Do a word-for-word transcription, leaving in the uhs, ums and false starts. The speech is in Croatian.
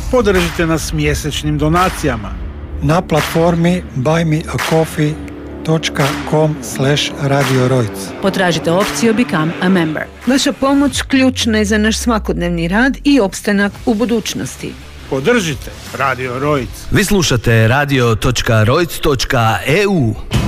Podržite nas mjesečnim donacijama na platformi buy me a coffee dot com slash radio rojc. Potražite opciju Become a Member. Vaša pomoć ključna je za naš svakodnevni rad i opstanak u budućnosti. Podržite Radio Rojc. Vi slušate radio dot rojc dot e u.